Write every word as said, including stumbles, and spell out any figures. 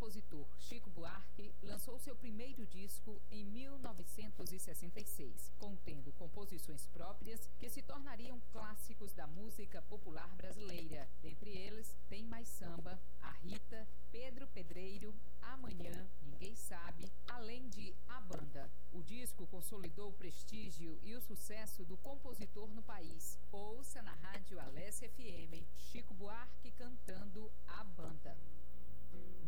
compositor Chico Buarque lançou seu primeiro disco em mil novecentos e sessenta e seis, contendo composições próprias que se tornariam clássicos da música popular brasileira. Dentre eles, Tem Mais Samba, A Rita, Pedro Pedreiro, Amanhã, Ninguém Sabe, além de A Banda. O disco consolidou o prestígio e o sucesso do compositor no país. Ouça na rádio Alesse F M, Chico Buarque cantando A Banda.